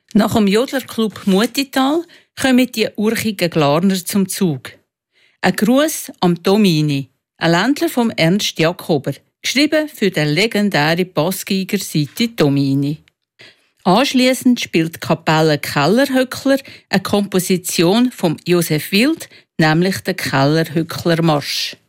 Nach dem Jodlerclub Mutital kommen die urchigen Glarner zum Zug. Ein Gruß am Domini, ein Ländler vom Ernst Jakober, geschrieben für den legendären Bassgeiger Siti Domini. Anschliessend spielt die Kapelle Kellerhöckler eine Komposition von Josef Wild, nämlich den Kellerhöckler Marsch.